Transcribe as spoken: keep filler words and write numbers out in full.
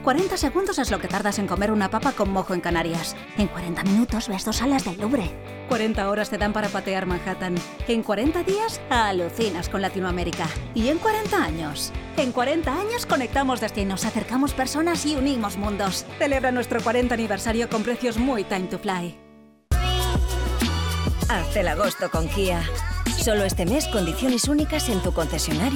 cuarenta segundos es lo que tardas en comer una papa con mojo en Canarias. En cuarenta minutos ves dos salas del Louvre. cuarenta horas te dan para patear Manhattan. En cuarenta días alucinas con Latinoamérica. Y en cuarenta años. En cuarenta años conectamos destinos, acercamos personas y unimos mundos. Celebra nuestro cuarenta aniversario con precios muy time to fly. Haz el agosto con Kia. Solo este mes condiciones únicas en tu concesionario.